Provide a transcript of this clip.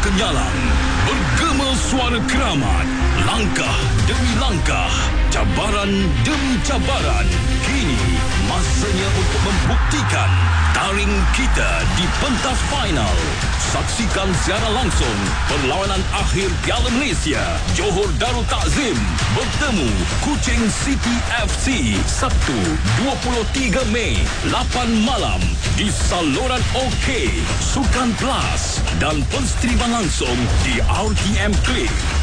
kenyalang, bergema suara keramat, langkah demi langkah, cabaran demi cabaran. Kini masanya untuk membuktikan taring kita di pentas final. Saksikan secara langsung perlawanan akhir Piala Malaysia. Johor Darul Takzim bertemu Kuching City FC Sabtu 23 Mei 8 malam di saluran OK, Sukan Plus dan penstriban langsung di RTM Klik.